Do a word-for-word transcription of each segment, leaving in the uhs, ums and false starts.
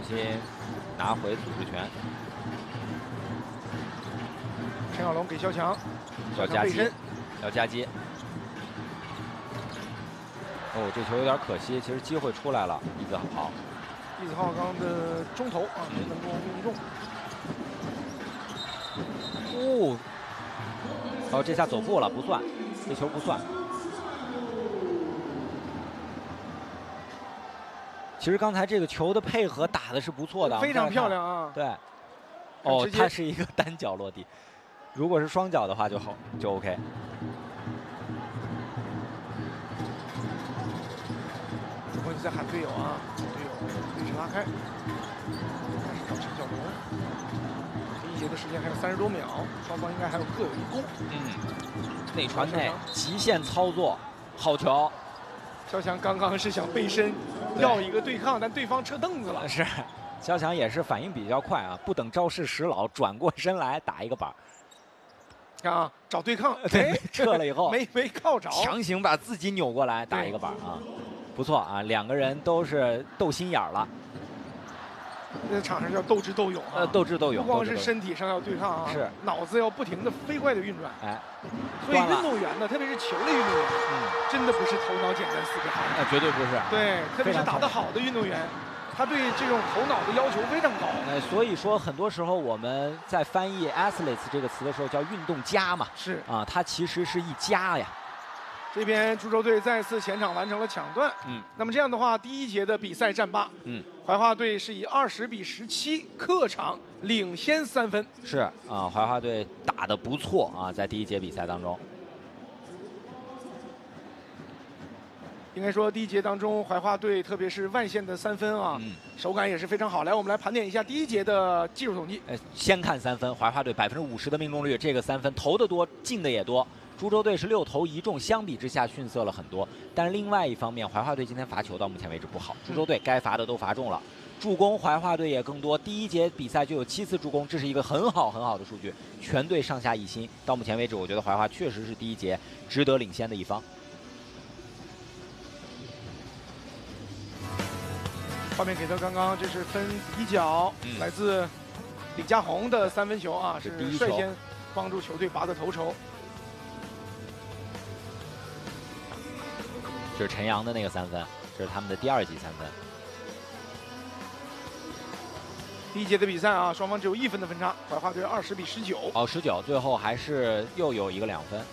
新拿回组织权。 陈小龙给肖强， 要夹击背身， 要夹击。哦，这球有点可惜，其实机会出来了，一字好。 易子浩刚的中投啊，没能够命中。 哦，哦，这下走步了，不算，这球不算。其实刚才这个球的配合打的是不错的， 非常漂亮啊。 对。哦，它是一个单脚落地，如果是双脚的话就好，就 OK。 主播你在喊队友啊，队友位置拉开。开始到陈小龙。第一节的时间还有三十多秒，双方应该还有各有一攻。 嗯，内传内极限操作，好球。 肖强刚刚是想背身要一个对抗，但对方撤凳子了。 是，肖强也是反应比较快啊，不等招式使老，转过身来打一个板。 看啊，找对抗， 对，撤了以后没没靠着， 强行把自己扭过来打一个板啊，不错啊，两个人都是斗心眼儿了。 那场上叫斗智斗勇啊， 呃，斗智斗勇， 不光是身体上要对抗啊， 是脑子要不停的飞快的运转。 哎， 所以运动员呢，特别是球类运动员， 嗯， 真的不是头脑简单四个字， 那绝对不是。 对，特别是打得好的运动员，他对这种头脑的要求非常高。 呃，所以说很多时候我们在翻译 athletes 这个词的时候叫运动家嘛， 是啊，它其实是一家呀。 这边株洲队再次前场完成了抢断， 嗯， 那么这样的话，第一节的比赛战罢， 嗯， 怀化队是以二十比十七客场领先三分。 是啊，怀化队打得不错啊，在第一节比赛当中。 应该说，第一节当中，怀化队特别是外线的三分啊，嗯、手感也是非常好。来，我们来盘点一下第一节的技术统计。 呃，先看三分，怀化队百分之五十的命中率，这个三分投得多，进的也多。株洲队是六投一中，相比之下逊色了很多。但是另外一方面，怀化队今天罚球到目前为止不好，株洲队该罚的都罚中了。助攻怀化队也更多，第一节比赛就有七次助攻，这是一个很好很好的数据，全队上下一心。到目前为止，我觉得怀化确实是第一节值得领先的一方。 画面给的刚刚这是分一脚，嗯、来自李佳宏的三分球啊，是率先帮助球队拔得头筹。 这是陈阳的那个三分，这是他们的第二记三分。 第一节的比赛啊，双方只有一分的分差，怀化队二十比十九。 哦，十九，最后还是又有一个两分。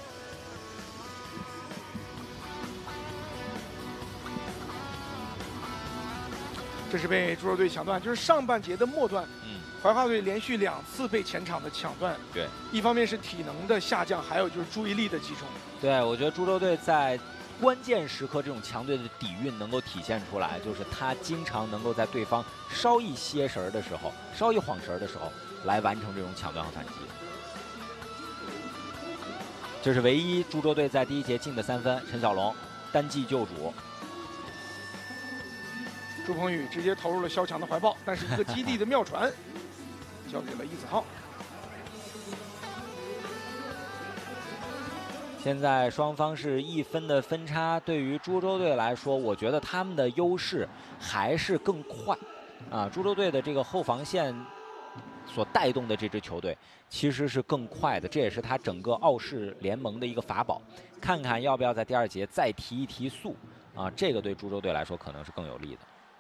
这是被株洲队抢断，就是上半节的末段，嗯，怀化队连续两次被前场的抢断。 对， 一方面是体能的下降，还有就是注意力的集中。 对，我觉得株洲队在关键时刻这种强队的底蕴能够体现出来，就是他经常能够在对方稍一歇神的时候，稍一晃神的时候，来完成这种抢断和反击。这是唯一株洲队在第一节进的三分，陈小龙单记救主。 朱鹏宇直接投入了肖强的怀抱，但是一个基地的妙传交给了易子浩。 现在双方是一分的分差，对于株洲队来说，我觉得他们的优势还是更快。啊，株洲队的这个后防线所带动的这支球队其实是更快的，这也是他整个澳式联盟的一个法宝。看看要不要在第二节再提一提速啊，这个对株洲队来说可能是更有利的。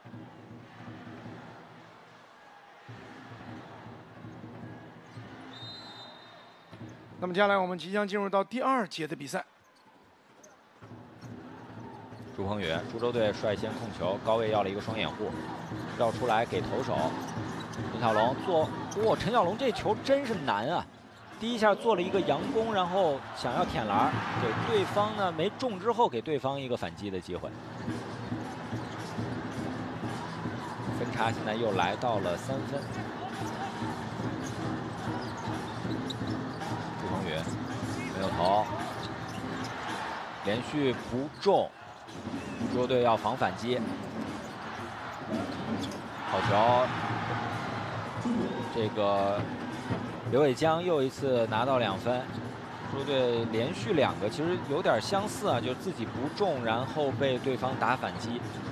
那么接下来我们即将进入到第二节的比赛。 朱鹏宇，株洲队率先控球，高位要了一个双掩护，绕出来给投手陈小龙做。哇，陈小龙这球真是难啊！第一下做了一个佯攻，然后想要舔篮，给对方呢没中之后，给对方一个反击的机会。分差现在又来到了三分。朱鹏宇没有投，连续不中，株洲队要防反击。好球！这个刘伟江又一次拿到两分。株洲队连续两个，其实有点相似啊，就是自己不中，然后被对方打反击。